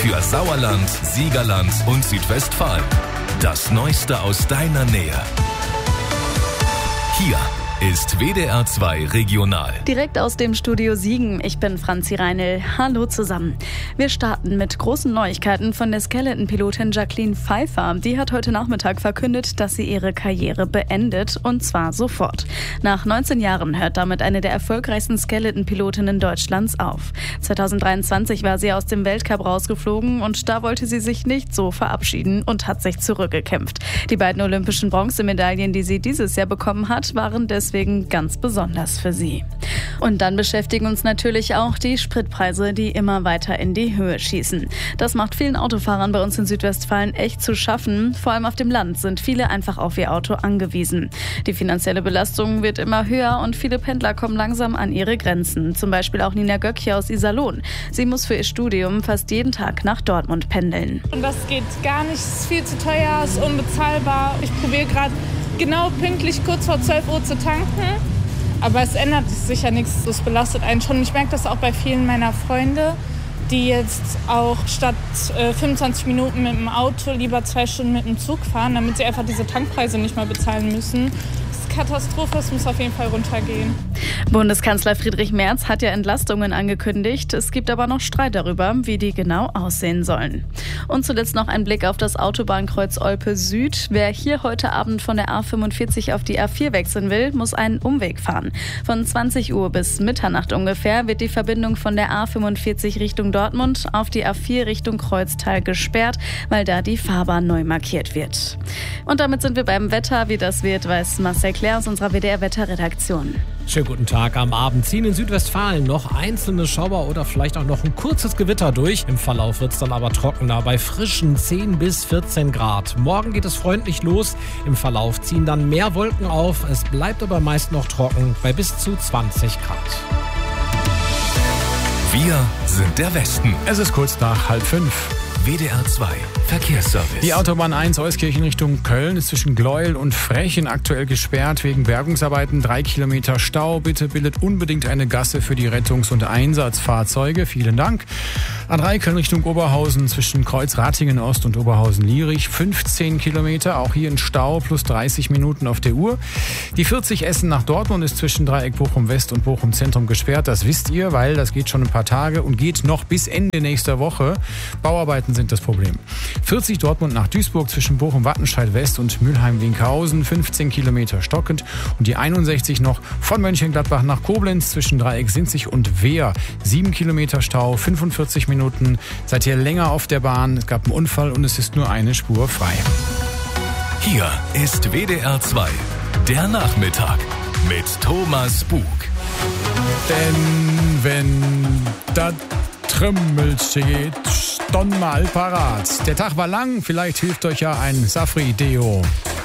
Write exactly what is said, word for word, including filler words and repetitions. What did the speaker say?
Für Sauerland, Siegerland und Südwestfalen. Das Neueste aus deiner Nähe. Hier ist W D R zwei Regional. Direkt aus dem Studio Siegen. Ich bin Franzi Reinl. Hallo zusammen. Wir starten mit großen Neuigkeiten von der Skeleton-Pilotin Jacqueline Pfeiffer. Die hat heute Nachmittag verkündet, dass sie ihre Karriere beendet, und zwar sofort. Nach neunzehn Jahren hört damit eine der erfolgreichsten Skeleton-Pilotinnen Deutschlands auf. zweitausenddreiundzwanzig war sie aus dem Weltcup rausgeflogen und da wollte sie sich nicht so verabschieden und hat sich zurückgekämpft. Die beiden olympischen Bronzemedaillen, die sie dieses Jahr bekommen hat, waren deswegen Deswegen ganz besonders für sie. Und dann beschäftigen uns natürlich auch die Spritpreise, die immer weiter in die Höhe schießen. Das macht vielen Autofahrern bei uns in Südwestfalen echt zu schaffen. Vor allem auf dem Land sind viele einfach auf ihr Auto angewiesen. Die finanzielle Belastung wird immer höher und viele Pendler kommen langsam an ihre Grenzen. Zum Beispiel auch Nina Göck hier aus Iserlohn. Sie muss für ihr Studium fast jeden Tag nach Dortmund pendeln. Und das geht gar nicht, es ist viel zu teuer, ist unbezahlbar. Ich probiere gerade genau pünktlich kurz vor zwölf Uhr zu tanken. Aber es ändert sich ja nichts, das belastet einen schon. Ich merke das auch bei vielen meiner Freunde, die jetzt auch statt äh, fünfundzwanzig Minuten mit dem Auto lieber zwei Stunden mit dem Zug fahren, damit sie einfach diese Tankpreise nicht mehr bezahlen müssen. Katastrophe, es muss auf jeden Fall runtergehen. Bundeskanzler Friedrich Merz hat ja Entlastungen angekündigt. Es gibt aber noch Streit darüber, wie die genau aussehen sollen. Und zuletzt noch ein Blick auf das Autobahnkreuz Olpe Süd. Wer hier heute Abend von der A fünfundvierzig auf die A vier wechseln will, muss einen Umweg fahren. Von zwanzig Uhr bis Mitternacht ungefähr wird die Verbindung von der A fünfundvierzig Richtung Dortmund auf die A vier Richtung Kreuztal gesperrt, weil da die Fahrbahn neu markiert wird. Und damit sind wir beim Wetter. Wie das wird, weiß Marcel Claire aus unserer W D R-Wetterredaktion. Schönen guten Tag. Am Abend ziehen in Südwestfalen noch einzelne Schauer oder vielleicht auch noch ein kurzes Gewitter durch. Im Verlauf wird es dann aber trockener bei frischen zehn bis vierzehn Grad. Morgen geht es freundlich los. Im Verlauf ziehen dann mehr Wolken auf. Es bleibt aber meist noch trocken bei bis zu zwanzig Grad. Wir sind der Westen. Es ist kurz nach halb fünf. W D R zwei Verkehrsservice. Die Autobahn eins Euskirchen Richtung Köln ist zwischen Gleuel und Frechen aktuell gesperrt wegen Bergungsarbeiten. Drei Kilometer Stau. Bitte bildet unbedingt eine Gasse für die Rettungs- und Einsatzfahrzeuge. Vielen Dank. A drei Köln Richtung Oberhausen zwischen Kreuz-Ratingen Ost und Oberhausen-Lierich. fünfzehn Kilometer. Auch hier ein Stau plus dreißig Minuten auf der Uhr. Die vierzig Essen nach Dortmund ist zwischen Dreieck Bochum West und Bochum Zentrum gesperrt. Das wisst ihr, weil das geht schon ein paar Tage und geht noch bis Ende nächster Woche. Bauarbeiten sind das Problem. vierzig Dortmund nach Duisburg zwischen Bochum-Wattenscheid West und Mülheim-Winkhausen, fünfzehn Kilometer stockend. Und die einundsechzig noch von Mönchengladbach nach Koblenz zwischen Dreieck Sinzig und Wehr. sieben Kilometer Stau, fünfundvierzig Minuten. Seid ihr länger auf der Bahn? Es gab einen Unfall und es ist nur eine Spur frei. Hier ist W D R zwei, der Nachmittag mit Thomas Bug. Denn wenn das Trümmelchen geht, stand mal parat. Der Tag war lang, vielleicht hilft euch ja ein Safri-Deo.